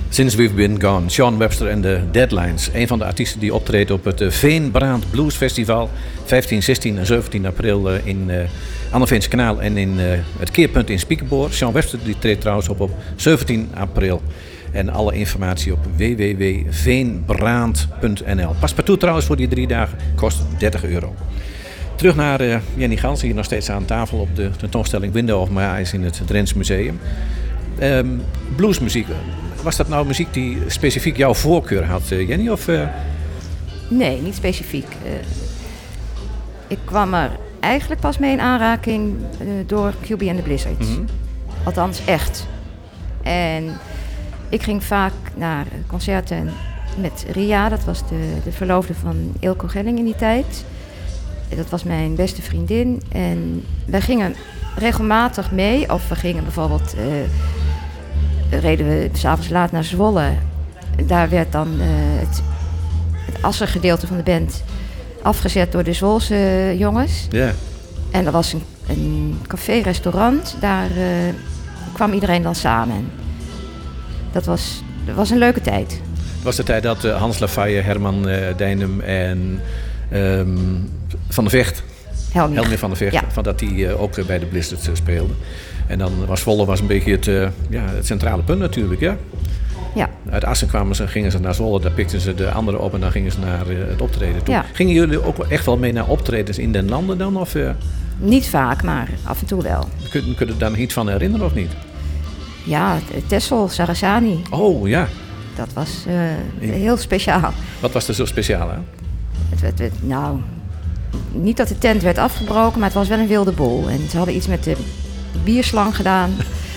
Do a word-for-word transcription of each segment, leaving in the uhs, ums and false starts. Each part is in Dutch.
Since We've Been Gone. Sean Webster en de Deadlines. Een van de artiesten die optreedt op het Veenbrand Blues Festival. vijftien, zestien en zeventien april in uh, Anneveense Kanaal en in uh, het Keerpunt in Spiekenboor. Sean Webster die treedt trouwens op op zeventien april. En alle informatie op w w w punt veenbrand punt n l. Paspartout trouwens voor die drie dagen kost dertig euro. Terug naar uh, Jenny Gans, hier nog steeds aan tafel op de tentoonstelling Window of My Eyes in het Drents Museum. Um, bluesmuziek, was dat nou muziek die specifiek jouw voorkeur had, uh, Jenny? Of, uh... Nee, niet specifiek. Uh, ik kwam er eigenlijk pas mee in aanraking uh, door Q B and the Blizzards. Mm-hmm. Althans, echt. En ik ging vaak naar concerten met Ria, dat was de, de verloofde van Ilko Gelling in die tijd. Dat was mijn beste vriendin en wij gingen regelmatig mee. Of we gingen bijvoorbeeld, uh, reden we 's avonds laat naar Zwolle. Daar werd dan uh, het, het assengedeelte van de band afgezet door de Zwolse jongens. Yeah. En er was een, een café-restaurant, daar uh, kwam iedereen dan samen. Dat was, dat was een leuke tijd. Het was de tijd dat uh, Hans Lafaye, Herman uh, Dijnem en um, Van der Vecht, Helmer, Helmer van der Vecht, ja. van dat die uh, ook uh, bij de Blizzards uh, speelde. En dan was Zwolle was een beetje het, uh, ja, het centrale punt natuurlijk, ja. Ja. Uit Assen kwamen ze, gingen ze naar Zwolle, daar pikten ze de anderen op en dan gingen ze naar uh, het optreden toe. Ja. Gingen jullie ook echt wel mee naar optredens in den landen dan? Of, uh... Niet vaak, maar af en toe wel. Kun, kun je daar nog iets van herinneren of niet? Ja, Texel, Sarasani. Oh, ja. Dat was uh, heel speciaal. Wat was er zo speciaal aan? Het, het, het, nou, niet dat de tent werd afgebroken, maar het was wel een wilde boel. En ze hadden iets met de bierslang gedaan.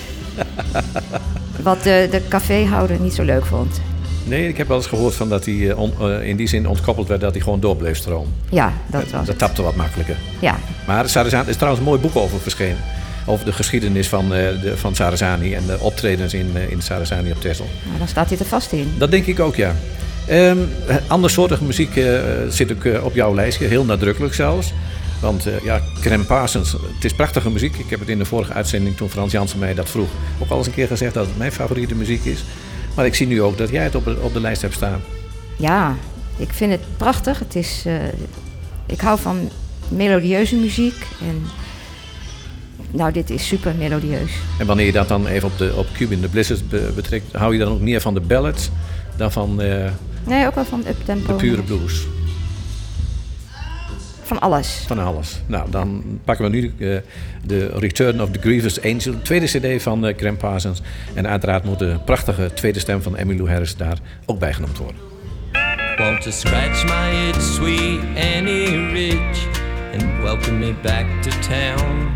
Wat de, de caféhouder niet zo leuk vond. Nee, ik heb wel eens gehoord van dat hij uh, on, uh, in die zin ontkoppeld werd dat hij gewoon door bleef stromen. Ja, dat was Dat het. tapte wat makkelijker. Ja. Maar Sarasani is trouwens een mooi boek over verschenen. Over de geschiedenis van, uh, de, van Sarasani en de optredens in, uh, in Sarasani op Texel. Nou, dan staat hij er vast in. Dat denk ik ook, ja. Um, andersoortige muziek uh, zit ook uh, op jouw lijstje, heel nadrukkelijk zelfs. Want uh, ja, Graham Parsons, het is prachtige muziek. Ik heb het in de vorige uitzending, toen Frans Jansen mij dat vroeg, ook al eens een keer gezegd dat het mijn favoriete muziek is. Maar ik zie nu ook dat jij het op, op de lijst hebt staan. Ja, ik vind het prachtig. Het is, uh, ik hou van melodieuze muziek. En nou, dit is super melodieus. En wanneer je dat dan even op, de, op Q B and the Blizzards be, betrekt, hou je dan ook meer van de ballads dan van uh, nee, ook wel van uptempo. de pure blues? Van alles. Van alles. Nou, dan pakken we nu uh, de Return of the Grievous Angel, de tweede cd van uh, Graham Parsons. En uiteraard moet de prachtige tweede stem van Emmylou Harris daar ook bij genoemd worden. Want to scratch my itch, sweet Annie Rich, and welcome me back to town.